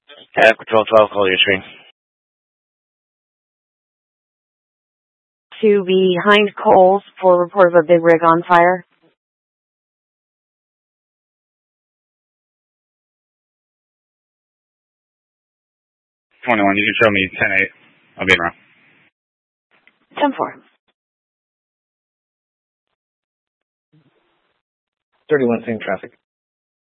Control 12, call your screen. To behind Coles for report of a big rig on fire. 21, you can show me 10-8. I'll be around. 10-4. 31, same traffic.